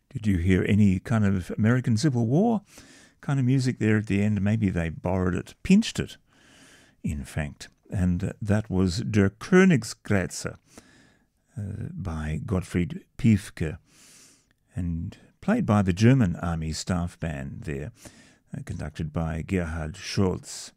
Did you hear any kind of American Civil War kind of music there at the end? Maybe they borrowed it, pinched it, in fact. And that was Der Königsgrätze by Gottfried Piefke, and played by the German Army Staff Band there, conducted by Gerhard Scholz.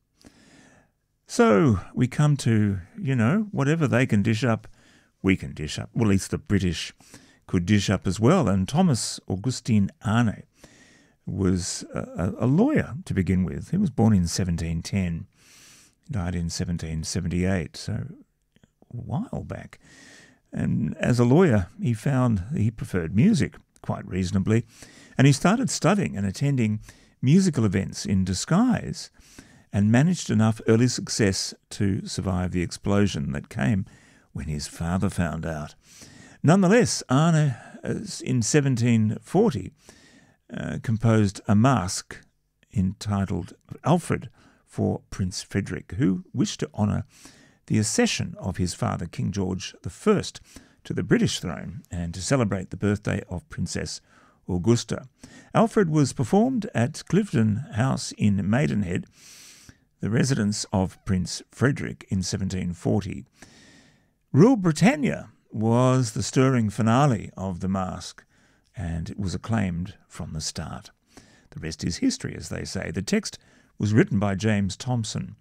So we come to, whatever they can dish up, we can dish up. Well, at least the British could dish up as well. And Thomas Augustin Arne was a lawyer to begin with. He was born in 1710, died in 1778, so a while back. And as a lawyer, he found he preferred music quite reasonably, and he started studying and attending musical events in disguise, and managed enough early success to survive the explosion that came when his father found out. Nonetheless, Arne, in 1740, composed a masque entitled Alfred for Prince Frederick, who wished to honour the accession of his father, King George I, to the British throne, and to celebrate the birthday of Princess Augusta. Alfred was performed at Clifton House in Maidenhead, the residence of Prince Frederick, in 1740. Rule Britannia was the stirring finale of the masque, and it was acclaimed from the start. The rest is history, as they say. The text was written by James Thomson,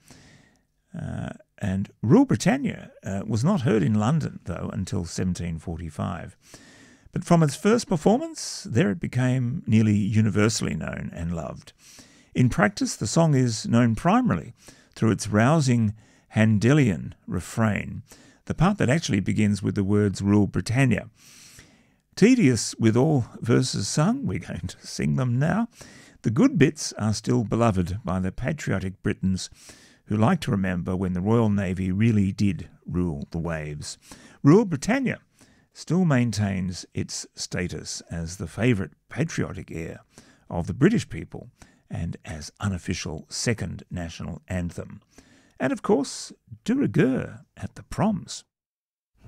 and Rule Britannia was not heard in London, though, until 1745. But from its first performance, there it became nearly universally known and loved. In practice, the song is known primarily through its rousing Handelian refrain, the part that actually begins with the words Rule Britannia. Tedious with all verses sung, we're going to sing them now. The good bits are still beloved by the patriotic Britons who like to remember when the Royal Navy really did rule the waves. Rule Britannia still maintains its status as the favourite patriotic air of the British people and as unofficial second national anthem. And of course, de rigueur at the proms.